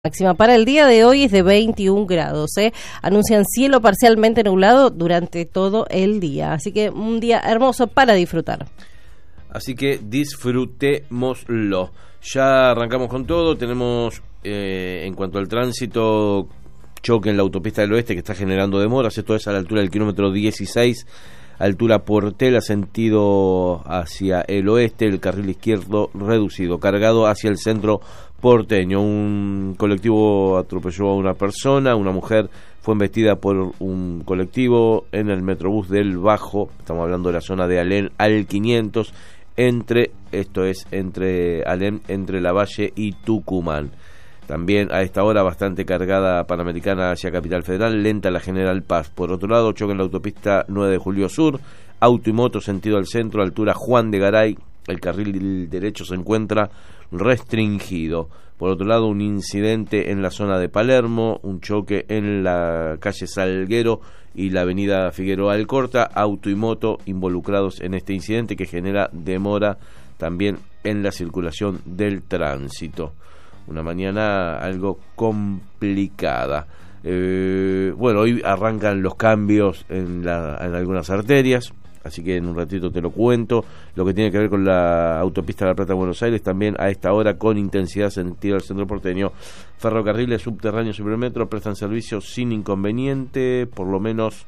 Máxima para el día de hoy es de 21 grados. Anuncian cielo parcialmente nublado durante todo el día. Así que un día hermoso para disfrutar. Así que disfrutémoslo. Ya arrancamos con todo. Tenemos, en cuanto al tránsito, choque en la autopista del oeste que está generando demoras. Esto es a la altura del kilómetro 16, altura Portela, sentido hacia el oeste, el carril izquierdo reducido, cargado hacia el centro porteño. Un colectivo atropelló a una persona, una mujer fue embestida por un colectivo en el Metrobús del Bajo, estamos hablando de la zona de Alem al 500, entre Alem, entre Lavalle y Tucumán. También a esta hora bastante cargada Panamericana hacia Capital Federal, lenta la General Paz. Por otro lado, choque en la autopista 9 de Julio Sur, auto y moto sentido al centro, altura Juan de Garay, el carril derecho se encuentra restringido. Por otro lado, un incidente en la zona de Palermo, un choque en la calle Salguero y la avenida Figueroa Alcorta, auto y moto involucrados en este incidente que genera demora también en la circulación del tránsito. Una mañana algo complicada. Bueno, hoy arrancan los cambios en algunas arterias, así que en un ratito te lo cuento. Lo que tiene que ver con la autopista La Plata-Buenos Aires, también a esta hora con intensidad sentido al centro porteño. Ferrocarriles subterráneos y Supermetro prestan servicio sin inconveniente, por lo menos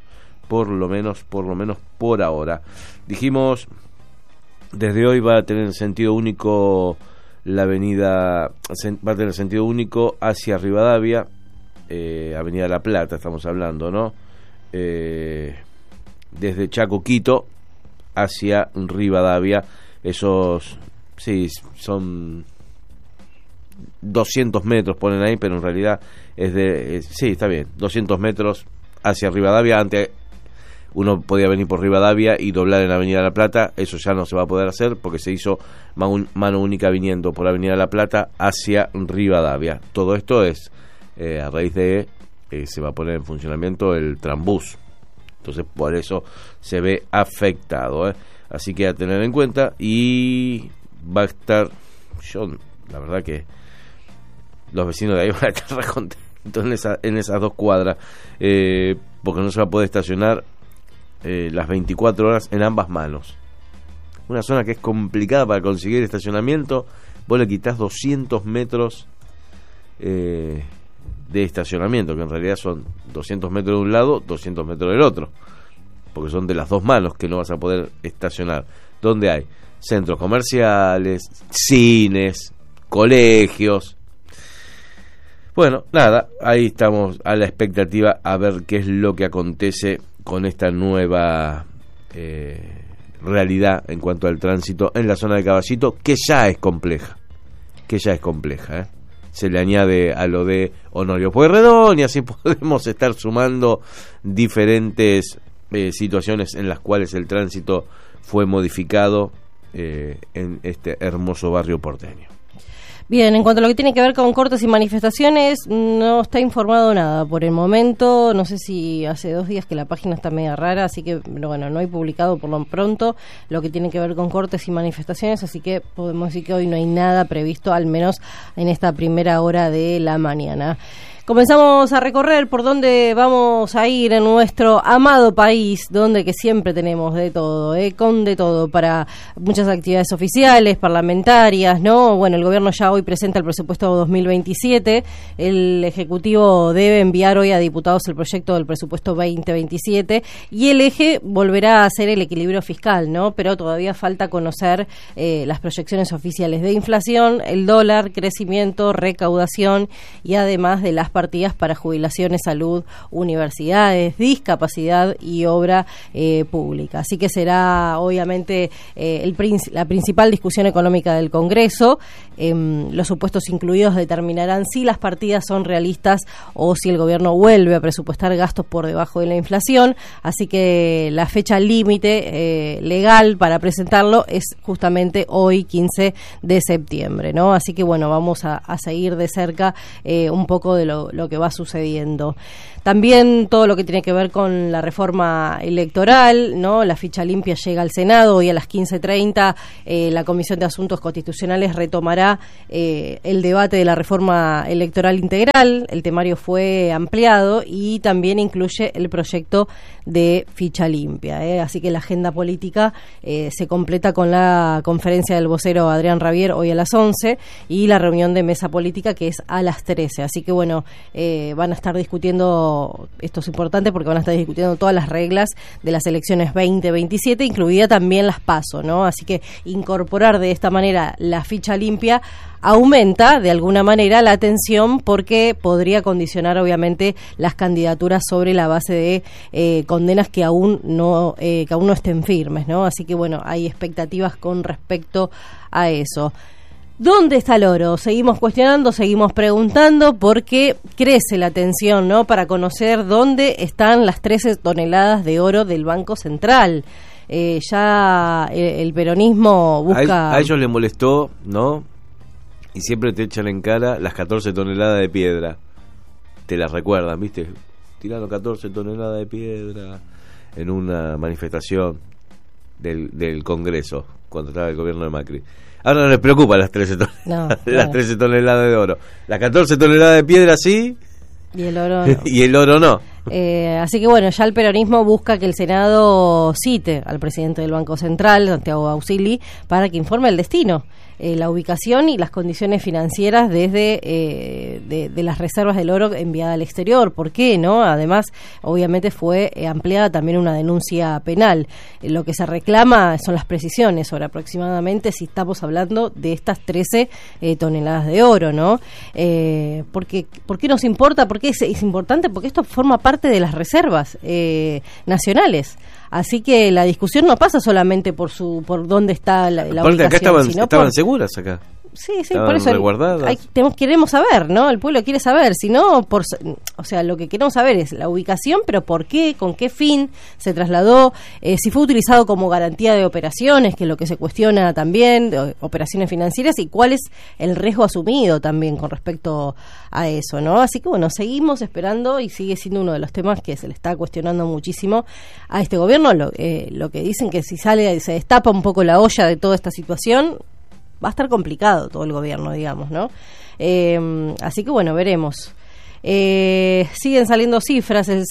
por ahora. Dijimos, desde hoy va a tener sentido único la avenida, va a tener sentido único hacia Rivadavia, Avenida La Plata estamos hablando, ¿no? Desde Chaco-Quito hacia Rivadavia, esos, sí, son 200 metros ponen ahí, pero en realidad sí, está bien, 200 metros hacia Rivadavia. Antes uno podía venir por Rivadavia y doblar en Avenida La Plata, eso ya no se va a poder hacer porque se hizo mano única viniendo por Avenida La Plata hacia Rivadavia. Todo esto es a raíz de se va a poner en funcionamiento el Trambús, entonces por eso se ve afectado, así que a tener en cuenta. Y va a estar, yo la verdad que los vecinos de ahí van a estar re contentos en esas dos cuadras, porque no se va a poder estacionar las 24 horas en ambas manos. Una zona que es complicada para conseguir estacionamiento. Vos le quités 200 metros de estacionamiento, que en realidad son 200 metros de un lado, 200 metros del otro, porque son de las dos manos que no vas a poder estacionar. Donde hay centros comerciales, cines, colegios. Bueno, nada, ahí estamos a la expectativa a ver qué es lo que acontece con esta nueva realidad en cuanto al tránsito en la zona de Caballito, que ya es compleja, Se le añade a lo de Honorio Pueyrredón y así podemos estar sumando diferentes situaciones en las cuales el tránsito fue modificado en este hermoso barrio porteño. Bien, en cuanto a lo que tiene que ver con cortes y manifestaciones, no está informado nada por el momento. No sé si hace 2 días que la página está media rara, así que bueno, no hay publicado por lo pronto lo que tiene que ver con cortes y manifestaciones, así que podemos decir que hoy no hay nada previsto, al menos en esta primera hora de la mañana. Comenzamos a recorrer por dónde vamos a ir en nuestro amado país, donde que siempre tenemos de todo, con de todo para muchas actividades oficiales, parlamentarias, ¿no? Bueno, el gobierno ya hoy presenta el presupuesto 2027, el Ejecutivo debe enviar hoy a diputados el proyecto del presupuesto 2027 y el eje volverá a ser el equilibrio fiscal, ¿no? Pero todavía falta conocer las proyecciones oficiales de inflación, el dólar, crecimiento, recaudación y además de las partidas para jubilaciones, salud, universidades, discapacidad y obra pública. Así que será obviamente la principal discusión económica del Congreso. Los supuestos incluidos determinarán si las partidas son realistas o si el gobierno vuelve a presupuestar gastos por debajo de la inflación. Así que la fecha límite legal para presentarlo es justamente hoy, 15 de septiembre, ¿no? Así que bueno, vamos a seguir de cerca un poco de lo lo que va sucediendo. También todo lo que tiene que ver con la reforma electoral, ¿no? La ficha limpia llega al Senado. Hoy a las 15:30 la Comisión de Asuntos Constitucionales retomará el debate de la reforma electoral integral. El temario fue ampliado y también incluye el proyecto de ficha limpia. Así que la agenda política se completa con la conferencia del vocero Adrián Rabier hoy a las 11 y la reunión de mesa política que es a las 13. Así que bueno, van a estar discutiendo, esto es importante porque van a estar discutiendo todas las reglas de las elecciones 2027, incluida también las PASO, ¿no? Así que incorporar de esta manera la ficha limpia aumenta de alguna manera la tensión porque podría condicionar obviamente las candidaturas sobre la base de condenas que aún no estén firmes, ¿no? Así que bueno, hay expectativas con respecto a eso. ¿Dónde está el oro? Seguimos cuestionando, seguimos preguntando porque crece la tensión, ¿no? Para conocer dónde están las 13 toneladas de oro del Banco Central. Ya el peronismo busca... A ellos les molestó, ¿no? Y siempre te echan en cara las 14 toneladas de piedra. Te las recuerdan, ¿viste? Tirando 14 toneladas de piedra en una manifestación del Congreso cuando estaba el gobierno de Macri. Ahora no les preocupa las 13 toneladas, las 13 toneladas de oro. Las 14 toneladas de piedra sí. Y el oro no. Y el oro no. Así que bueno, ya el peronismo busca que el Senado cite al presidente del Banco Central, Santiago Ausilli, para que informe el destino, la ubicación y las condiciones financieras desde de las reservas del oro enviada al exterior. ¿Por qué, no? Además, obviamente fue ampliada también una denuncia penal. Lo que se reclama son las precisiones sobre aproximadamente si estamos hablando de estas 13 toneladas de oro, ¿no? ¿Por qué nos importa? ¿Por qué es importante? Porque esto forma parte de las reservas nacionales. Así que la discusión no pasa solamente por dónde está la ubicación. Acá estaban seguras acá. Sí, por eso queremos saber, ¿no? El pueblo quiere saber, si no, o sea, lo que queremos saber es la ubicación, pero por qué, con qué fin se trasladó, si fue utilizado como garantía de operaciones, que es lo que se cuestiona también, de operaciones financieras, y cuál es el riesgo asumido también con respecto a eso, ¿no? Así que bueno, seguimos esperando y sigue siendo uno de los temas que se le está cuestionando muchísimo a este gobierno, lo que dicen que si se destapa un poco la olla de toda esta situación, va a estar complicado todo el gobierno, digamos, ¿no? Así que bueno, veremos. Siguen saliendo cifras, el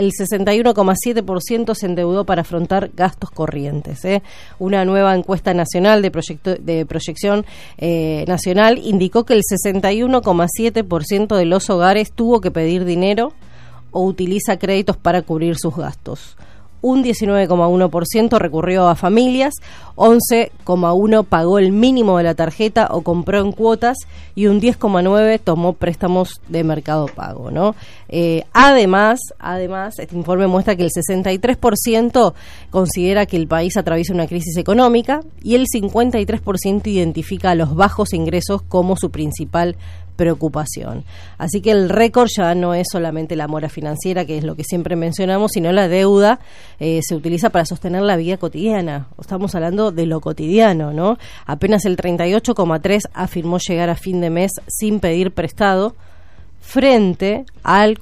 61,7% se endeudó para afrontar gastos corrientes. Una nueva encuesta nacional de proyección nacional indicó que el 61,7% de los hogares tuvo que pedir dinero o utiliza créditos para cubrir sus gastos. Un 19,1% recurrió a familias, 11,1% pagó el mínimo de la tarjeta o compró en cuotas y un 10,9% tomó préstamos de Mercado Pago, ¿no? Además, este informe muestra que el 63% considera que el país atraviesa una crisis económica y el 53% identifica a los bajos ingresos como su principal preocupación. Así que el récord ya no es solamente la mora financiera, que es lo que siempre mencionamos, sino la deuda se utiliza para sostener la vida cotidiana. Estamos hablando de lo cotidiano, ¿no? Apenas el 38,3% afirmó llegar a fin de mes sin pedir prestado, frente al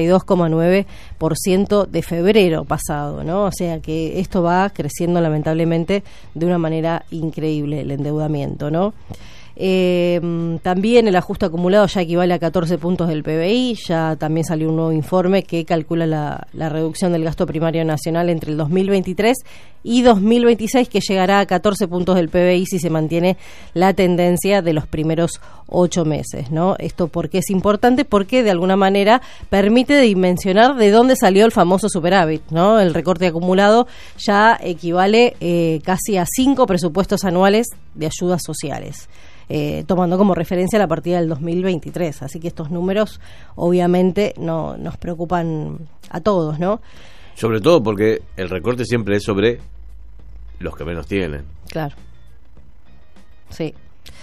42,9% de febrero pasado, ¿no? O sea que esto va creciendo lamentablemente de una manera increíble, el endeudamiento, ¿no? También el ajuste acumulado ya equivale a 14 puntos del PBI. Ya también salió un nuevo informe que calcula la reducción del gasto primario nacional entre el 2023 y 2026, que llegará a 14 puntos del PBI si se mantiene la tendencia de los primeros 8 meses, ¿no? Esto porque es importante, porque de alguna manera permite dimensionar de dónde salió el famoso superávit, ¿no? El recorte acumulado ya equivale casi a 5 presupuestos anuales de ayudas sociales. Tomando como referencia la partida del 2023. Así que estos números obviamente nos preocupan a todos, ¿no? Sobre todo porque el recorte siempre es sobre los que menos tienen. Claro. Sí.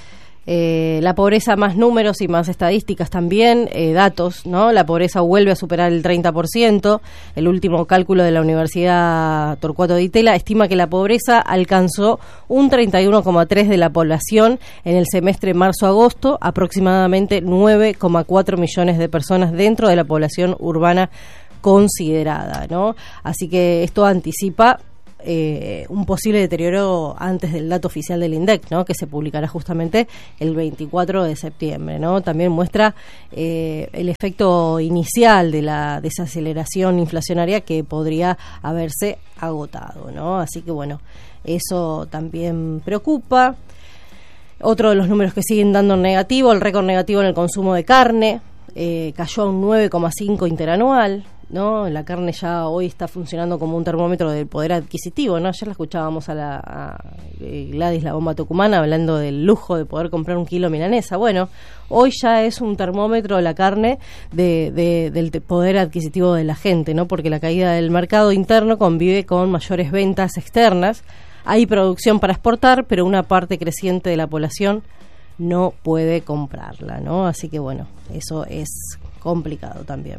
La pobreza, más números y más estadísticas también, datos, ¿no? La pobreza vuelve a superar el 30%. El último cálculo de la Universidad Torcuato Di Itela estima que la pobreza alcanzó un 31,3% de la población en el semestre marzo-agosto, aproximadamente 9,4 millones de personas dentro de la población urbana considerada, ¿no? Así que esto anticipa un posible deterioro antes del dato oficial del INDEC, ¿no? Que se publicará justamente el 24 de septiembre, ¿no? También muestra el efecto inicial de la desaceleración inflacionaria que podría haberse agotado, ¿no? Así que bueno, eso también preocupa. Otro de los números que siguen dando negativo, el récord negativo en el consumo de carne, cayó a un 9,5 interanual, ¿no? La carne ya hoy está funcionando como un termómetro del poder adquisitivo, ¿no? Ayer la escuchábamos a Gladys, la bomba tucumana, hablando del lujo de poder comprar un kilo milanesa. Bueno, hoy ya es un termómetro la carne del poder adquisitivo de la gente, ¿no? Porque la caída del mercado interno convive con mayores ventas externas. Hay producción para exportar, pero una parte creciente de la población no puede comprarla, ¿no? Así que bueno, eso es complicado también.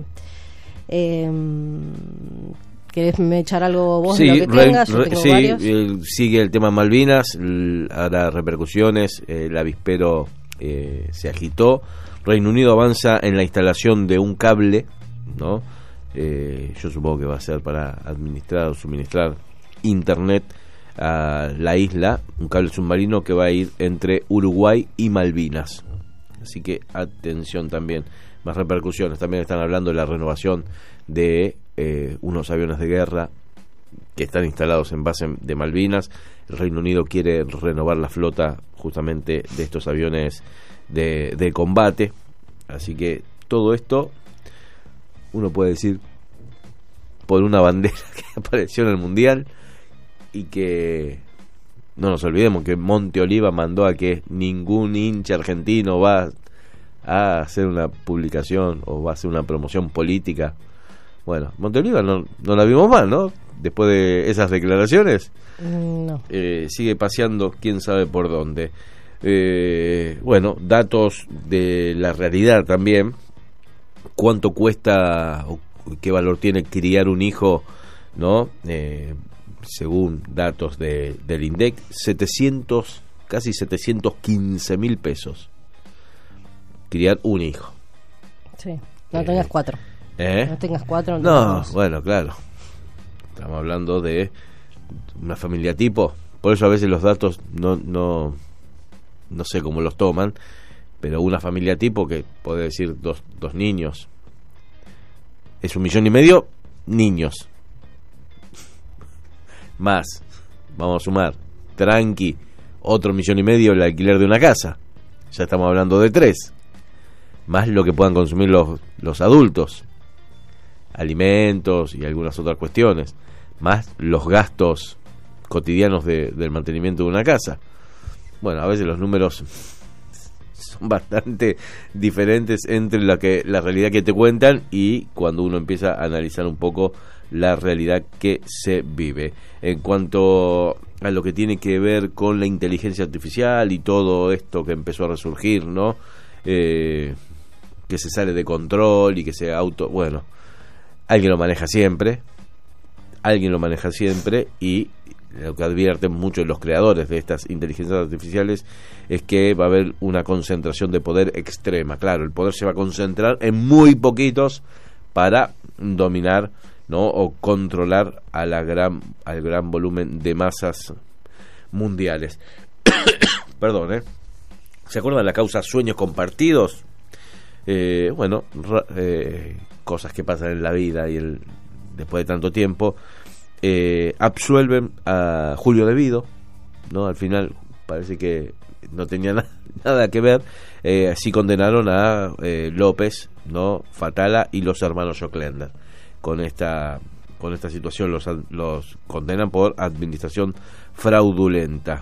¿Querés me echar algo vos de lo que tengas? Yo tengo varios. Sigue el tema Malvinas, hará repercusiones, el avispero se agitó. Reino Unido avanza en la instalación de un cable, ¿no? Yo supongo que va a ser para administrar o suministrar internet a la isla, un cable submarino que va a ir entre Uruguay y Malvinas. Así que atención también. Más repercusiones. También están hablando de la renovación de unos aviones de guerra que están instalados en base de Malvinas. El Reino Unido quiere renovar la flota justamente de estos aviones de combate. Así que todo esto, uno puede decir, por una bandera que apareció en el Mundial, y que no nos olvidemos que Monte Oliva mandó a que ningún hincha argentino va a hacer una publicación o va a hacer una promoción política. Bueno, Monte Oliva no la vimos mal, ¿no? Después de esas declaraciones, no. Sigue paseando quién sabe por dónde. Bueno, datos de la realidad también. ¿Cuánto cuesta o qué valor tiene criar un hijo, ¿no? Según datos del INDEC, casi 715.000 pesos. Criar un hijo. Sí, no tengas 4. No tengas 4. No, bueno, claro. Estamos hablando de una familia tipo. Por eso a veces los datos no sé cómo los toman, pero una familia tipo que puede decir dos niños. Es 1,5 millones niños. Más, vamos a sumar, tranqui, otro 1,5 millones el alquiler de una casa. Ya estamos hablando de 3. Más lo que puedan consumir los adultos, alimentos y algunas otras cuestiones, más los gastos cotidianos del mantenimiento de una casa. Bueno, a veces los números son bastante diferentes entre la realidad que te cuentan y cuando uno empieza a analizar un poco la realidad que se vive. En cuanto a lo que tiene que ver con la inteligencia artificial y todo esto que empezó a resurgir, ¿no? Que se sale de control y que se bueno, alguien lo maneja siempre y lo que advierten muchos de los creadores de estas inteligencias artificiales es que va a haber una concentración de poder extrema. Claro, el poder se va a concentrar en muy poquitos para dominar, ¿no? O controlar al gran volumen de masas mundiales. Perdón, ¿se acuerdan de la causa Sueños Compartidos? Bueno, cosas que pasan en la vida y después de tanto tiempo, absuelven a Julio Devido, ¿no? Al final parece que no tenía nada que ver. Así condenaron a López, ¿no? Fatala y los hermanos Joclender. Con esta situación los condenan por administración fraudulenta.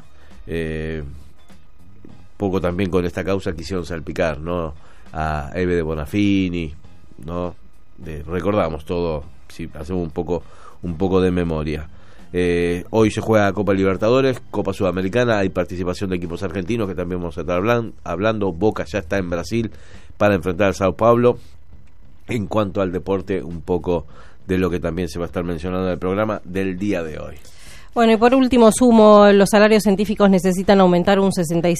Poco también con esta causa quisieron salpicar, ¿no? A Eve de Bonafini, ¿no? Recordamos todo, si hacemos un poco de memoria. Hoy se juega Copa Libertadores, Copa Sudamericana, hay participación de equipos argentinos que también vamos a estar hablando. Boca ya está en Brasil para enfrentar al Sao Paulo. En cuanto al deporte, un poco de lo que también se va a estar mencionando en el programa del día de hoy. Bueno, y por último sumo, los salarios científicos necesitan aumentar un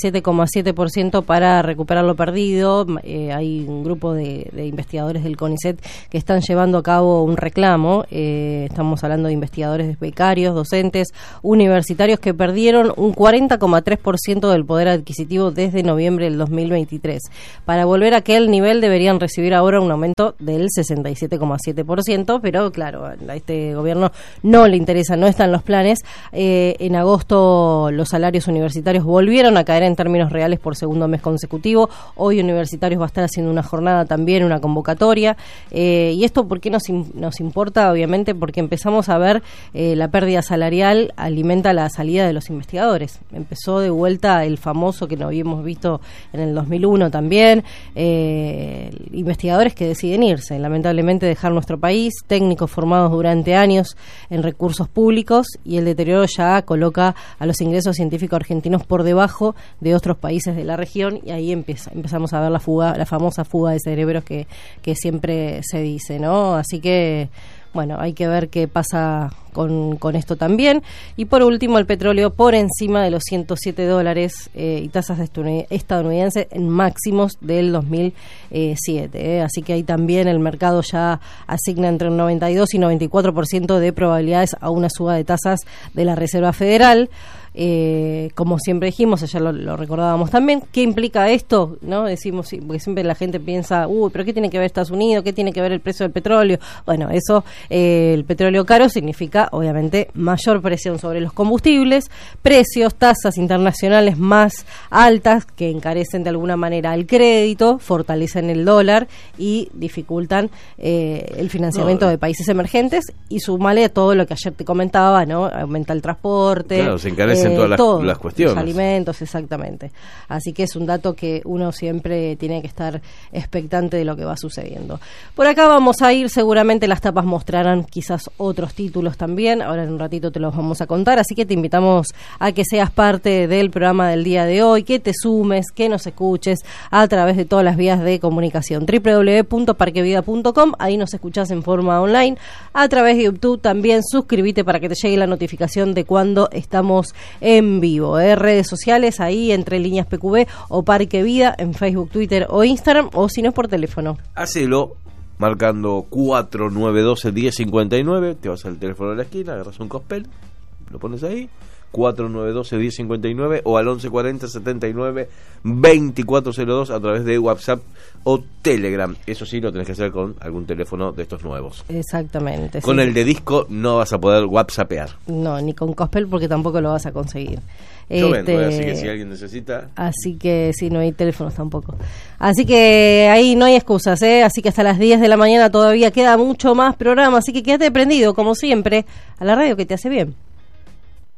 67,7% para recuperar lo perdido. Hay un grupo de investigadores del CONICET que están llevando a cabo un reclamo. Estamos hablando de investigadores becarios, docentes, universitarios que perdieron un 40,3% del poder adquisitivo desde noviembre del 2023. Para volver a aquel nivel deberían recibir ahora un aumento del 67,7%, pero claro, a este gobierno no le interesa, no están los planes. En agosto los salarios universitarios volvieron a caer en términos reales por segundo mes consecutivo. Hoy Universitarios va a estar haciendo una jornada también, una convocatoria. ¿Y esto por qué nos importa? Obviamente porque empezamos a ver la pérdida salarial alimenta la salida de los investigadores. Empezó de vuelta el famoso que no habíamos visto en el 2001 también, investigadores que deciden irse, lamentablemente dejar nuestro país, técnicos formados durante años en recursos públicos, y el deterioro ya coloca a los ingresos científicos argentinos por debajo de otros países de la región, y ahí empezamos a ver la famosa fuga de cerebros que siempre se dice, ¿no? Así que bueno, hay que ver qué pasa con esto también. Y por último, el petróleo por encima de los $107 y tasas estadounidenses en máximos del 2007. Así que ahí también el mercado ya asigna entre un 92 y 94% de probabilidades a una suba de tasas de la Reserva Federal. Como siempre dijimos, ayer lo recordábamos también, ¿qué implica esto? ¿No? Decimos, sí, porque siempre la gente piensa, pero ¿qué tiene que ver Estados Unidos? ¿Qué tiene que ver el precio del petróleo? Bueno, eso, el petróleo caro significa, obviamente, mayor presión sobre los combustibles, precios, tasas internacionales más altas que encarecen de alguna manera el crédito, fortalecen el dólar y dificultan el financiamiento de países emergentes, y sumale a todo lo que ayer te comentaba, ¿no? Aumenta el transporte. Claro, se encarecen todas las cuestiones. Los alimentos, exactamente. Así que es un dato que uno siempre tiene que estar expectante de lo que va sucediendo. Por acá vamos a ir, seguramente las tapas mostrarán quizás otros títulos también, ahora en un ratito te los vamos a contar, así que te invitamos a que seas parte del programa del día de hoy, que te sumes, que nos escuches a través de todas las vías de comunicación, www.parquevida.com, ahí nos escuchás en forma online, a través de YouTube también, suscríbete para que te llegue la notificación de cuando estamos en vivo, redes sociales, ahí entre líneas PQB o Parque Vida, en Facebook, Twitter o Instagram, o si no es por teléfono. Hacelo marcando 4912-1059, te vas al teléfono de la esquina, agarras un cospel, lo pones ahí, 4912-1059 o al 1140-79-2402 a través de WhatsApp o Telegram. Eso sí, lo tenés que hacer con algún teléfono de estos nuevos. Exactamente. Con sí. el de disco no vas a poder WhatsAppear. No, ni con Cospel porque tampoco lo vas a conseguir. Yo vendo, así que si alguien necesita. Así que sí, no hay teléfonos tampoco. Así que ahí no hay excusas, así que hasta las 10 de la mañana todavía queda mucho más programa, así que quédate prendido, como siempre, a la radio que te hace bien.